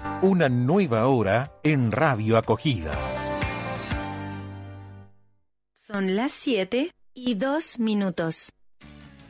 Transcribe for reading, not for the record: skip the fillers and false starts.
Una nueva hora en Radio Acogida. Son las 7:02.